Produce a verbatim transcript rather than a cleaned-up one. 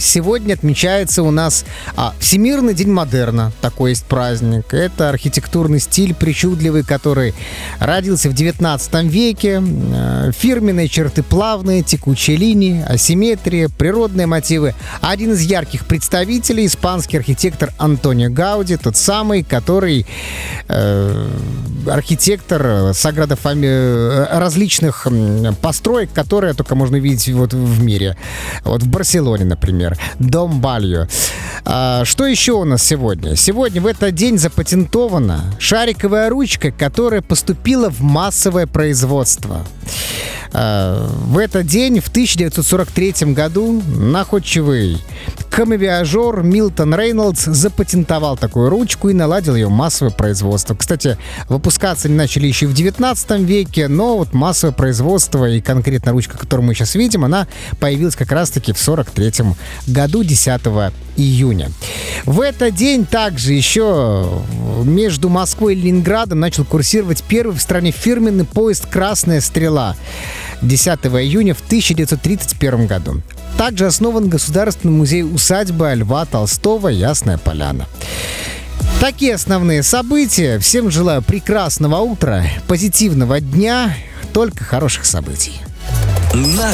сегодня отмечается у нас а, Всемирный день модерна. Такой есть праздник. Это архитектурный стиль причудливый, который родился в девятнадцатом веке. Фирменные черты плавные, текучие линии, асимметрия, природные мотивы. Один из ярких представителей — испанский архитектор Антонио Гауди, тот самый, который э, архитектор Саграда Фами... различных построек, которые только можно видеть вот в мире. Вот в Барселоне, например. Дом Бальо. А, что еще у нас сегодня? Сегодня в этот день запатентована шариковая ручка, которая поступила в массовое производство. В этот день, в тысяча девятьсот сорок третьем году, находчивый камевиажер Милтон Рейнольдс запатентовал такую ручку и наладил ее массовое производство. Кстати, выпускаться они начали еще в девятнадцатом веке, но вот массовое производство и конкретно ручка, которую мы сейчас видим, она появилась как раз-таки в сорок третьем году, десятого июня. В этот день также еще между Москвой и Ленинградом начал курсировать первый в стране фирменный поезд «Красная стрела» десятого июня в тысяча девятьсот тридцать первом году. Также основан Государственный музей-усадьба Льва Толстого «Ясная Поляна». Такие основные события. Всем желаю прекрасного утра, позитивного дня, только хороших событий.